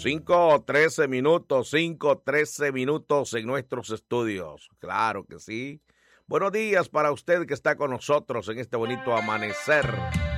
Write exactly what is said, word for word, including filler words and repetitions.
cinco, trece minutos, cinco, trece minutos en nuestros estudios. Claro que sí. Buenos días para usted que está con nosotros en este bonito amanecer